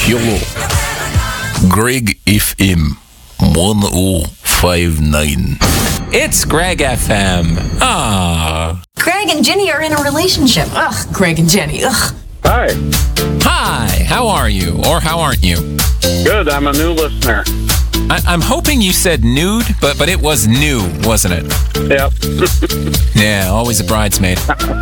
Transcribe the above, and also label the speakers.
Speaker 1: Hello. Greg FM 1059.
Speaker 2: It's Greg FM. Ah.
Speaker 3: Greg and Jenny are in a relationship. Ugh, Greg and Jenny. Ugh.
Speaker 4: Hi.
Speaker 2: Hi, how are you? Or how aren't you?
Speaker 4: Good, I'm a new listener.
Speaker 2: I'm hoping you said nude, but it was new, wasn't it?
Speaker 4: Yep.
Speaker 2: Yeah, always a bridesmaid.